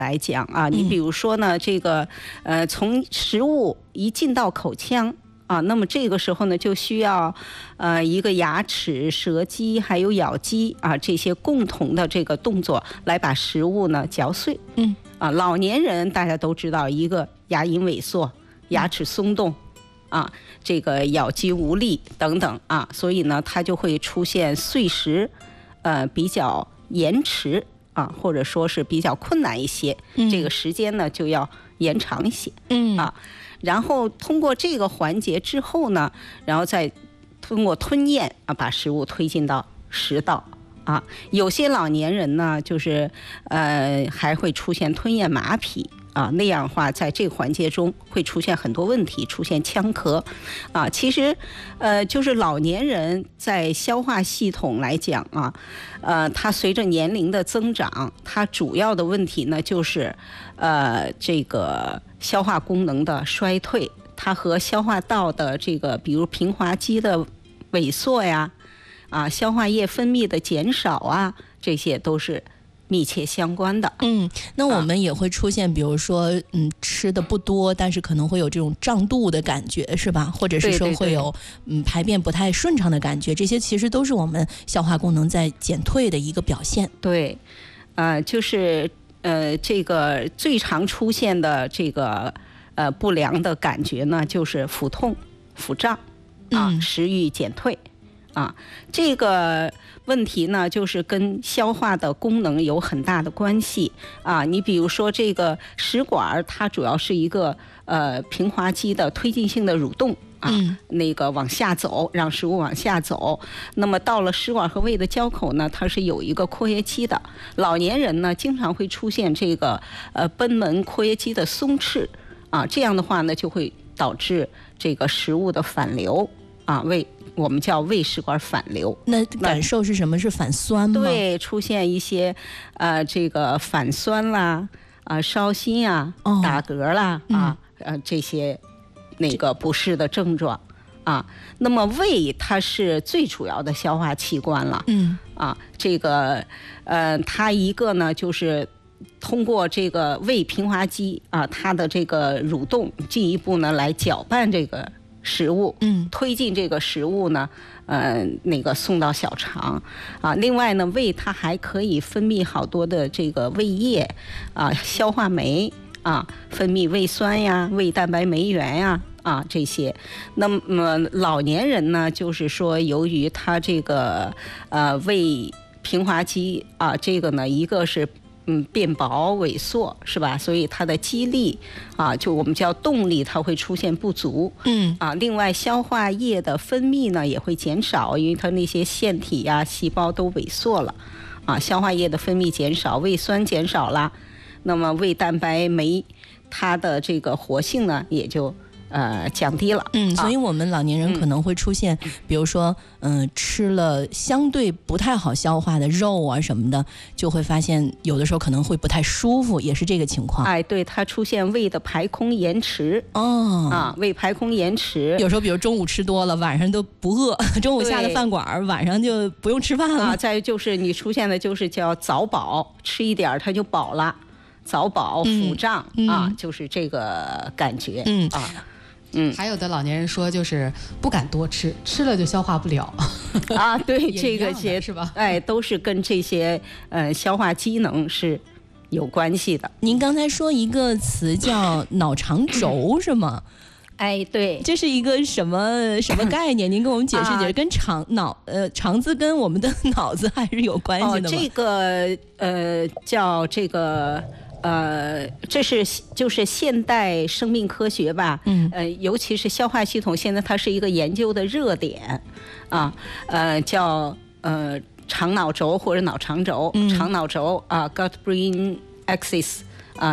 来讲啊，你比如说呢，这个从食物一进到口腔啊，那么这个时候呢，就需要一个牙齿、舌基还有咬肌啊这些共同的这个动作来把食物呢嚼碎。老年人大家都知道，一个牙龈萎缩、牙齿松动啊，这个咬肌无力等等啊，所以呢，它就会出现碎食，比较延迟。或者说是比较困难一些，这个时间呢就要延长一些，然后通过这个环节之后呢，然后再通过吞咽把食物推进到食道有些老年人呢，就是还会出现吞咽马匹。那样的话，在这个环节中会出现很多问题，出现呛咳其实就是老年人在消化系统来讲它随着年龄的增长，它主要的问题呢就是这个消化功能的衰退，它和消化道的这个比如平滑肌的萎缩呀消化液分泌的减少这些都是密切相关的。 那我们也会出现比如说吃的不多，但是可能会有这种胀肚的感觉，是吧？或者是说会有排便不太顺畅的感觉，这些其实都是我们消化功能在减退的一个表现。 对，就是这个最常出现的这个不良的感觉呢，就是腹痛、腹胀食欲减退这个问题呢，就是跟消化的功能有很大的关系你比如说这个食管，它主要是一个平滑肌的推进性的蠕动那个往下走，让食物往下走。那么到了食管和胃的交口呢，它是有一个括约肌的。老年人呢，经常会出现这个贲门括约肌的松弛这样的话呢，就会导致这个食物的反流我们叫胃食管反流。 那感受是什么？是反酸吗？ 对，出现一些这个反酸啦烧心打嗝啦这些那个不适的症状那么胃它是最主要的消化器官了这个它一个呢就是通过这个胃平滑肌它的这个蠕动，进一步呢来搅拌这个食物推进这个食物呢那个送到小肠另外呢，胃它还可以分泌好多的这个胃液消化酶分泌胃酸呀、胃蛋白酶原呀这些。那么老年人呢，就是说由于他这个胃平滑肌这个呢，一个是变薄萎缩，是吧？所以它的肌力就我们叫动力，它会出现不足另外消化液的分泌呢也会减少，因为它那些腺体细胞都萎缩了消化液的分泌减少，胃酸减少了，那么胃蛋白酶它的这个活性呢也就降低了所以我们老年人可能会出现比如说吃了相对不太好消化的肉什么的，就会发现有的时候可能会不太舒服，也是这个情况。 对，它出现胃的排空延迟胃排空延迟。 有时候比如中午吃多了，晚上都不饿，中午下了饭馆晚上就不用吃饭了再就是你出现的就是叫早饱，吃一点它就饱了，早饱腹胀就是这个感觉还有的老年人说就是不敢多吃，吃了就消化不了对这个些是吧？ 都是跟这些消化机能是有关系的。 您刚才说一个词叫脑肠轴是吗？ 对， 这是一个什么概念？您跟我们解释解释，跟肠子跟我们的脑子还是有关系的吗？ 这个叫这个这是就是现代生命科学吧，尤其是消化系統，现在它是一个研究的热点叫肠脑轴或者脑肠轴，肠脑轴gut-brain axis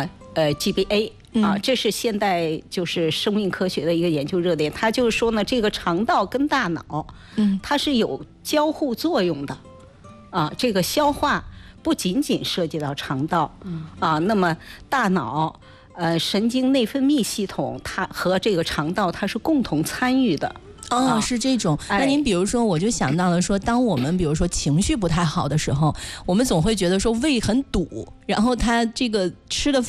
GBA。这是现代就是生命科学的一个研究热点。它就是说呢，这个肠道跟大脑，它是有交互作用的这个消化不仅仅涉及到肠道那么大脑神经内分泌系统它和这个肠道它是共同参与的哦，是这种。那您比如说，我就想到了说，当我们比如说情绪不太好的时候，我们总会觉得说胃很堵，然后他这个吃的